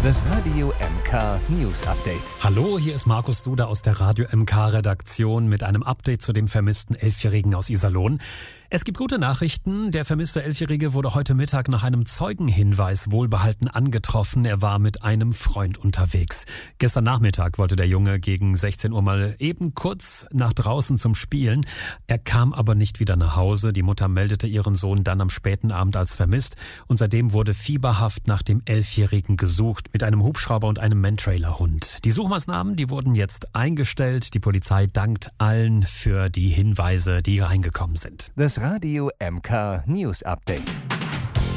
Das Radio MK News Update. Hallo, hier ist Markus Duda aus der Radio MK Redaktion mit einem Update zu dem vermissten 11-Jährigen aus Iserlohn. Es gibt gute Nachrichten. Der vermisste 11-Jährige wurde heute Mittag nach einem Zeugenhinweis wohlbehalten angetroffen. Er war mit einem Freund unterwegs. Gestern Nachmittag wollte der Junge gegen 16 Uhr mal eben kurz nach draußen zum Spielen. Er kam aber nicht wieder nach Hause. Die Mutter meldete ihren Sohn dann am späten Abend als vermisst. Und seitdem wurde fieberhaft nach dem 11-Jährigen gesucht mit einem Hubschrauber und einem Mantrailer-Hund. Die Suchmaßnahmen, die wurden jetzt eingestellt. Die Polizei dankt allen für die Hinweise, die reingekommen sind. Das Radio MK News Update.